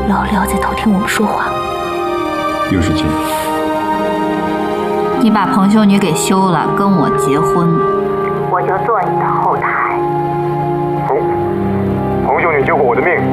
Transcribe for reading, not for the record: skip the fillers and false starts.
老廖在偷听我们说话。 有事情？ 你把彭修女给休了，跟我结婚， 我就做你的后台。 彭修女救过我的命，